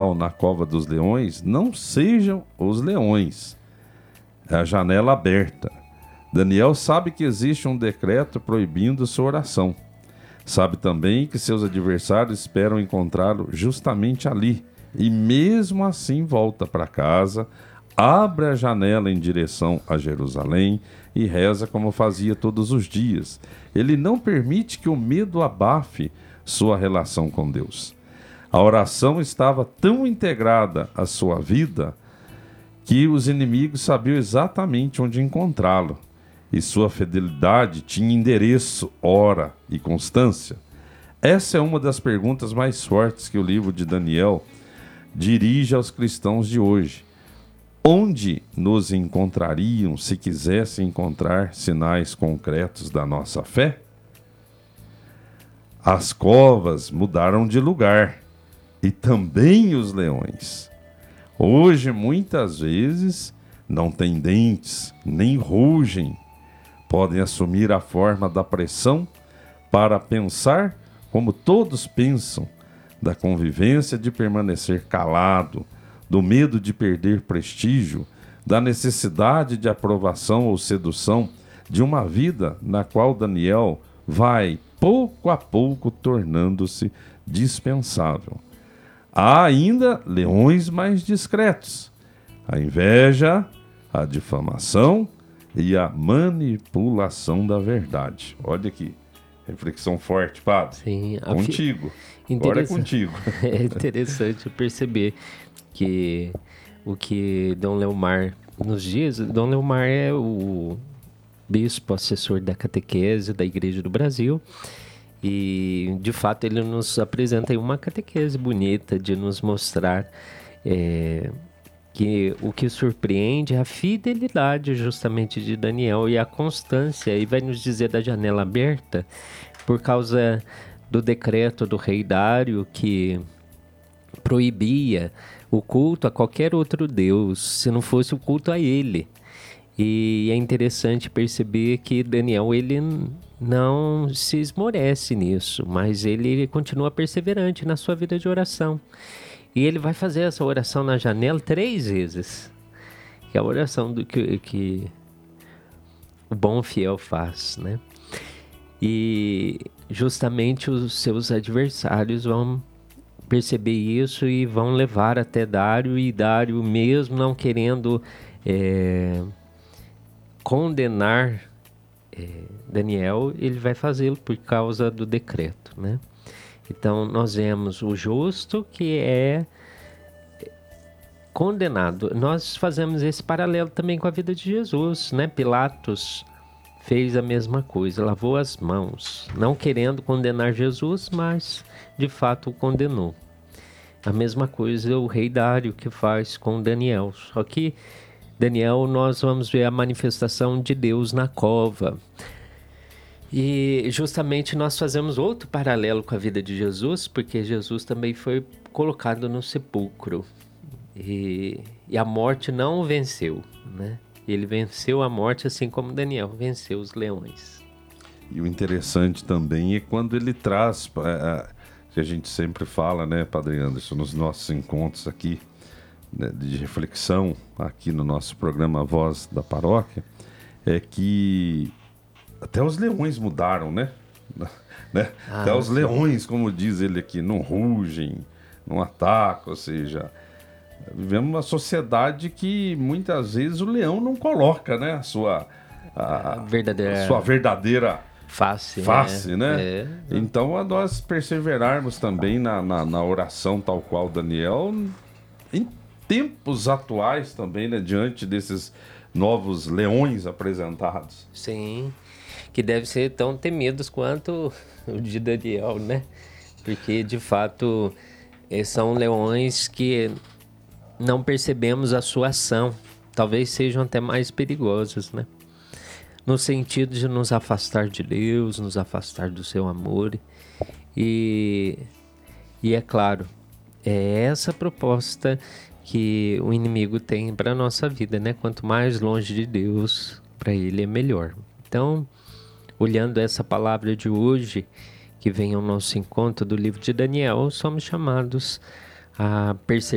principal na cova dos leões não sejam os leões, é a janela aberta. Daniel sabe que existe um decreto proibindo sua oração. Sabe também que seus adversários esperam encontrá-lo justamente ali. E mesmo assim volta para casa, abre a janela em direção a Jerusalém e reza como fazia todos os dias. Ele não permite que o medo abafe sua relação com Deus. A oração estava tão integrada à sua vida que os inimigos sabiam exatamente onde encontrá-lo. E sua fidelidade tinha endereço, hora e constância. Essa é uma das perguntas mais fortes que o livro de Daniel dirige aos cristãos de hoje. Onde nos encontrariam se quisessem encontrar sinais concretos da nossa fé? As covas mudaram de lugar, e também os leões. Hoje, muitas vezes, não têm dentes, nem rugem. Podem assumir a forma da pressão para pensar como todos pensam, da convivência de permanecer calado, do medo de perder prestígio, da necessidade de aprovação ou sedução de uma vida na qual Daniel vai, pouco a pouco, tornando-se dispensável. Há ainda leões mais discretos: a inveja, a difamação e a manipulação da verdade. Olha aqui, reflexão forte, padre. Sim, contigo. Agora é contigo. É interessante perceber que o que Dom Leomar nos diz. Dom Leomar é o bispo assessor da catequese da Igreja do Brasil. E, de fato, ele nos apresenta aí uma catequese bonita de nos mostrar que o que surpreende é a fidelidade justamente de Daniel e a constância. E vai nos dizer da janela aberta por causa do decreto do rei Dário que proibia o culto a qualquer outro deus, se não fosse o culto a ele. E é interessante perceber que Daniel, ele não se esmorece nisso, mas ele continua perseverante na sua vida de oração. E ele vai fazer essa oração na janela 3 vezes, que é a oração do que o bom fiel faz, né? E justamente os seus adversários vão perceber isso e vão levar até Dário, e Dário, mesmo não querendo condenar Daniel, ele vai fazê-lo por causa do decreto, né? Então nós vemos o justo que é condenado. Nós fazemos esse paralelo também com a vida de Jesus, né? Pilatos fez a mesma coisa, lavou as mãos, não querendo condenar Jesus, mas de fato o condenou. A mesma coisa o rei Dário que faz com Daniel, só que Daniel, nós vamos ver a manifestação de Deus na cova. E justamente nós fazemos outro paralelo com a vida de Jesus, porque Jesus também foi colocado no sepulcro. E a morte não o venceu, né? Ele venceu a morte assim como Daniel venceu os leões. E o interessante também é quando ele traz, que a gente sempre fala, né, Padre Anderson, nos nossos encontros aqui, de reflexão aqui no nosso programa Voz da Paróquia, é que até os leões mudaram, né? Até os leões, como diz ele aqui, não rugem, não atacam, ou seja, vivemos uma sociedade que muitas vezes o leão não coloca, né, a sua verdadeira face, né? Então, a nós perseverarmos também na oração tal qual Daniel, em tempos atuais também, né, diante desses novos leões apresentados. Sim, que devem ser tão temidos quanto o de Daniel, né? Porque, de fato, são leões que não percebemos a sua ação. Talvez sejam até mais perigosos, né? No sentido de nos afastar de Deus, nos afastar do seu amor. E é claro, é essa proposta que o inimigo tem para a nossa vida, né? Quanto mais longe de Deus, para ele é melhor. Então, olhando essa palavra de hoje, que vem ao nosso encontro do livro de Daniel, somos chamados a perceber